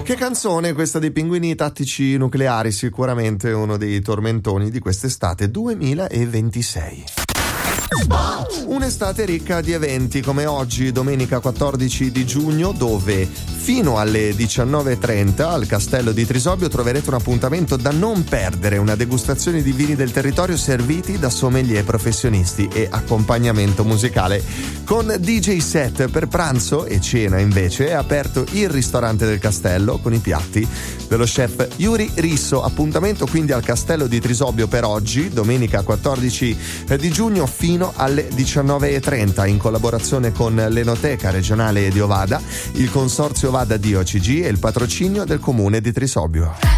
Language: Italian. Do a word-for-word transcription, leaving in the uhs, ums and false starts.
Che canzone questa dei Pinguini Tattici Nucleari, sicuramente uno dei tormentoni di quest'estate duemilaventisei. Un'estate ricca di eventi come oggi, domenica quattordici di giugno, dove fino alle diciannove e trenta al Castello di Trisobio troverete un appuntamento da non perdere, una degustazione di vini del territorio serviti da sommelier professionisti e accompagnamento musicale. Con D J set per pranzo e cena invece è aperto il ristorante del castello con i piatti dello chef Yuri Risso. Appuntamento quindi al Castello di Trisobio per oggi, domenica quattordici di giugno fino alle diciannove e trenta, in collaborazione con l'Enoteca regionale di Ovada, il Consorzio Ovada D O C G e il patrocinio del comune di Trisobio.